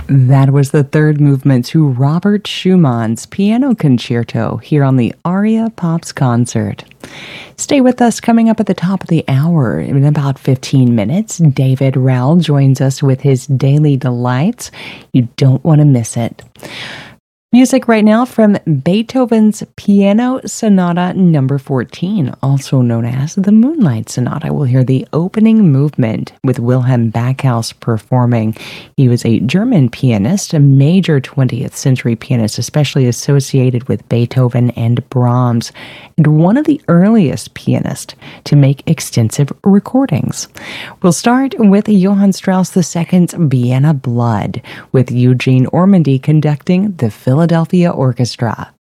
That was the third movement to Robert Schumann's Piano Concerto here on the Aria Pops concert. Stay with us. Coming up at the top of the hour in about 15 minutes, David Rowell joins us with his Daily Delights. You don't want to miss it. Music right now from Beethoven's Piano Sonata Number 14, also known as the Moonlight Sonata. We'll hear the opening movement with Wilhelm Backhaus performing. He was a German pianist, a major 20th century pianist, especially associated with Beethoven and Brahms, and one of the earliest pianists to make extensive recordings. We'll start with Johann Strauss II's Vienna Blood, with Eugene Ormandy conducting the Philadelphia Orchestra.